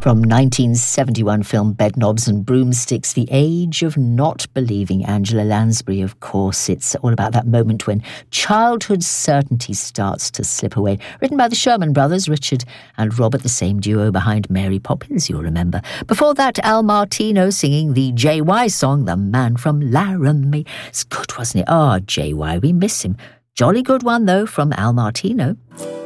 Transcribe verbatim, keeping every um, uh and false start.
From nineteen seventy-one film Bedknobs and Broomsticks, The Age of Not Believing, Angela Lansbury, of course. It's all about that moment when childhood certainty starts to slip away. Written by the Sherman Brothers, Richard and Robert, the same duo behind Mary Poppins, you'll remember. Before that, Al Martino singing the J Y song, The Man from Laramie. It's good, wasn't it? Ah, oh, J Y, we miss him. Jolly good one, though, from Al Martino.